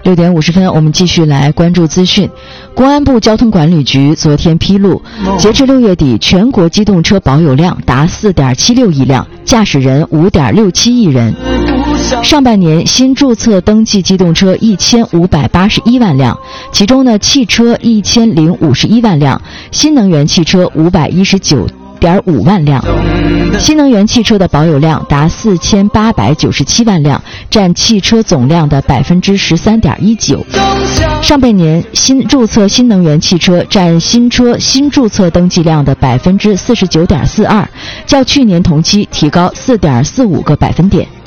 6点50分，我们继续来关注资讯。公安部交通管理局昨天披露，截至6月底，全国机动车保有量达 4.76 亿辆，驾驶人 5.67 亿人。上半年新注册登记机动车1581万辆，其中呢，汽车1051万辆，新能源汽车519.5万辆。新能源汽车的保有量达4897万辆，占汽车总量的 13.19%。上半年新注册新能源汽车占新车新注册登记量的 49.42%， 较去年同期提高4.45个百分点。